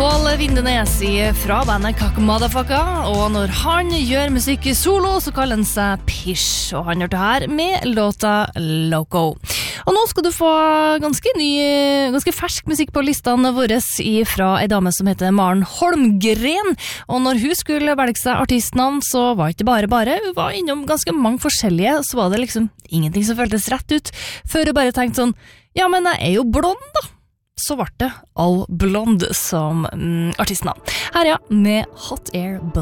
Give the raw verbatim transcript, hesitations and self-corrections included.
Pål Vindenesi fra bandet Kakk Motherfucka, og når han gjør musikk i solo, så kaller han seg Pish, og han gjør det her med låta Loco. Og nå skal du få ganske ny, ganske fersk musikk på listene våre fra en dame som heter Maren Holmgren, og når hun skulle velge seg artistnavn, så var det ikke bare bare, hun var innom ganske mange forskjellige, så var det liksom ingenting som føltes rett ut, før hun bare tenkte sånn, ja, men jeg er jo blond da. Så ble det All Blonde som mm, artistnavn. Her ja, med Hot Air Balloon.